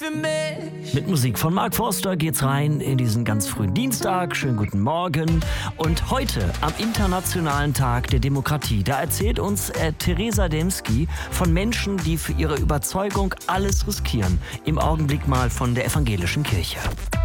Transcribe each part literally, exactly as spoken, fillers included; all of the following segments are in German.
für mich. Mit Musik von Mark Forster geht's rein in diesen ganz frühen Dienstag. Schönen guten Morgen. Und heute, am Internationalen Tag der Demokratie, da erzählt uns äh, Theresa Dembski von Menschen, die für ihre Überzeugung alles riskieren. Im Augenblick mal von der evangelischen Kirche.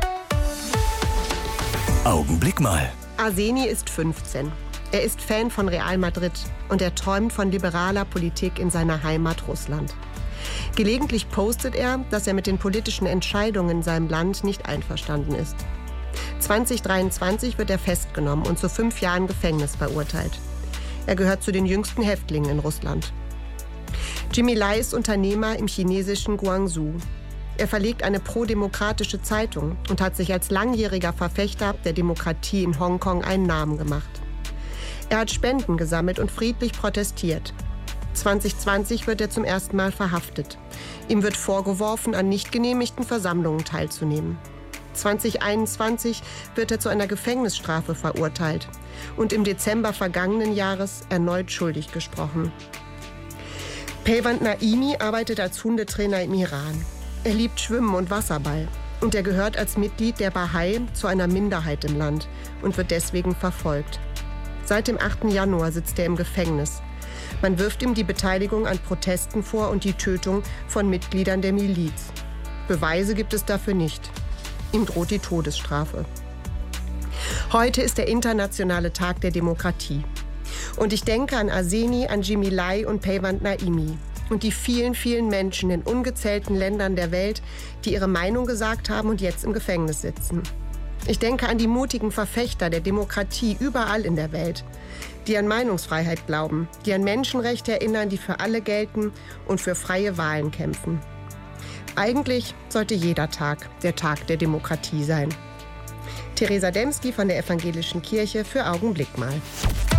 Augenblick mal. Arseni ist fünfzehn. Er ist Fan von Real Madrid und er träumt von liberaler Politik in seiner Heimat Russland. Gelegentlich postet er, dass er mit den politischen Entscheidungen in seinem Land nicht einverstanden ist. zwanzig dreiundzwanzig wird er festgenommen und zu fünf Jahren Gefängnis verurteilt. Er gehört zu den jüngsten Häftlingen in Russland. Jimmy Lai ist Unternehmer im chinesischen Guangzhou. Er verlegt eine pro-demokratische Zeitung und hat sich als langjähriger Verfechter der Demokratie in Hongkong einen Namen gemacht. Er hat Spenden gesammelt und friedlich protestiert. zwanzig zwanzig wird er zum ersten Mal verhaftet. Ihm wird vorgeworfen, an nicht genehmigten Versammlungen teilzunehmen. zwanzig einundzwanzig wird er zu einer Gefängnisstrafe verurteilt und im Dezember vergangenen Jahres erneut schuldig gesprochen. Peyvand Naimi arbeitet als Hundetrainer im Iran. Er liebt Schwimmen und Wasserball und er gehört als Mitglied der Bahai zu einer Minderheit im Land und wird deswegen verfolgt. Seit dem achten Januar sitzt er im Gefängnis. Man wirft ihm die Beteiligung an Protesten vor und die Tötung von Mitgliedern der Miliz. Beweise gibt es dafür nicht. Ihm droht die Todesstrafe. Heute ist der internationale Tag der Demokratie. Und ich denke an Arseni, an Jimmy Lai und Peyvand Naimi und die vielen, vielen Menschen in ungezählten Ländern der Welt, die ihre Meinung gesagt haben und jetzt im Gefängnis sitzen. Ich denke an die mutigen Verfechter der Demokratie überall in der Welt, die an Meinungsfreiheit glauben, die an Menschenrechte erinnern, die für alle gelten und für freie Wahlen kämpfen. Eigentlich sollte jeder Tag der Tag der Demokratie sein. Theresa Dembski von der Evangelischen Kirche für Augenblick mal.